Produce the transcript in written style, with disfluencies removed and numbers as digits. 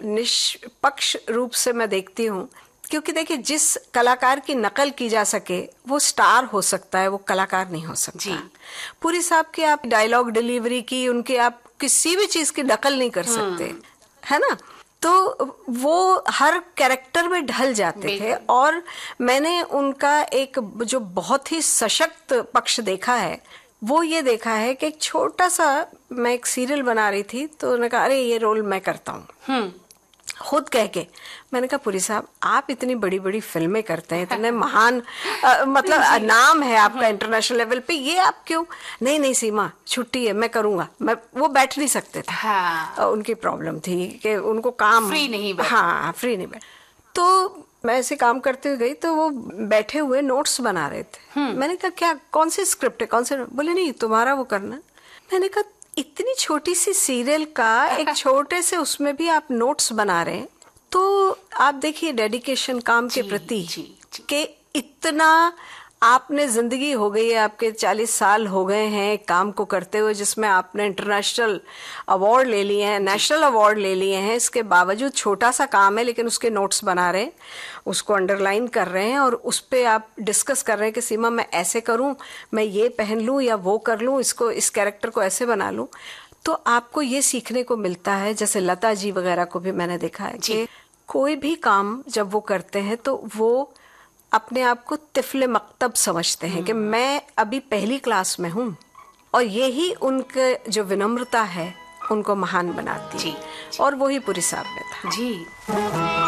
निष्पक्ष रूप से मैं देखती हूँ, क्योंकि देखिए जिस कलाकार की नकल की जा सके वो स्टार हो सकता है, वो कलाकार नहीं हो सकता जी। पुरी साहब की आप डायलॉग डिलीवरी की, उनके आप किसी भी चीज की नकल नहीं कर सकते, है ना। तो वो हर कैरेक्टर में ढल जाते थे। और मैंने उनका एक जो बहुत ही सशक्त पक्ष देखा है, वो ये देखा है कि एक छोटा सा, मैं एक सीरियल बना रही थी तो उन्होंने कहा अरे ये रोल मैं करता हूँ, खुद कह के। मैंने कहा पुरी साहब आप इतनी बड़ी बड़ी फिल्में करते हैं, इतने महान मतलब नाम है आपका इंटरनेशनल लेवल पे, ये आप क्यों? नहीं सीमा छुट्टी है, मैं करूंगा। मैं वो बैठ नहीं सकते थे। हाँ। उनकी प्रॉब्लम थी कि उनको काम फ्री नहीं बैठ। हाँ फ्री नहीं बैठ। तो मैं ऐसे काम करते हुए गई तो वो बैठे हुए नोट्स बना रहे थे। मैंने कहा क्या, कौन सी स्क्रिप्ट है, कौन से? बोले नहीं तुम्हारा वो करना। मैंने कहा इतनी छोटी सी सीरियल का एक छोटे से उसमें भी आप नोट्स बना रहे हैं, तो आप देखिए डेडिकेशन काम के प्रति कि इतना आपने, जिंदगी हो गई है आपके, 40 साल हो गए हैं काम को करते हुए, जिसमें आपने इंटरनेशनल अवार्ड ले लिए हैं, नेशनल अवार्ड ले लिए हैं। इसके बावजूद छोटा सा काम है लेकिन उसके नोट्स बना रहे हैं, उसको अंडरलाइन कर रहे हैं और उस पर आप डिस्कस कर रहे हैं कि सीमा मैं ऐसे करूं, मैं ये पहन लूं या वो कर लूं, इसको, इस कैरेक्टर को ऐसे बना लूं। तो आपको ये सीखने को मिलता है। जैसे लता जी वगैरह को भी मैंने देखा है कि कोई भी काम जब वो करते हैं तो वो अपने आप को तिफले मकतब समझते हैं कि मैं अभी पहली क्लास में हूँ, और यही उनके जो विनम्रता है उनको महान बनाती है। और वही पुरी साहब में था जी।